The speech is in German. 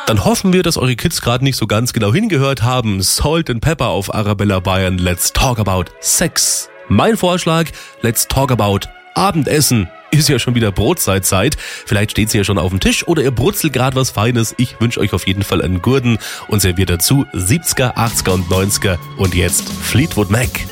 Dann hoffen wir, dass eure Kids gerade nicht so ganz genau hingehört haben. Salt and Pepper auf Arabella Bayern. Let's talk about Sex. Mein Vorschlag, let's talk about Abendessen. Ist ja schon wieder Brotzeitzeit. Vielleicht steht sie ja schon auf dem Tisch oder ihr brutzelt gerade was Feines. Ich wünsche euch auf jeden Fall einen Gurden und serviert dazu 70er, 80er und 90er. Und jetzt Fleetwood Mac.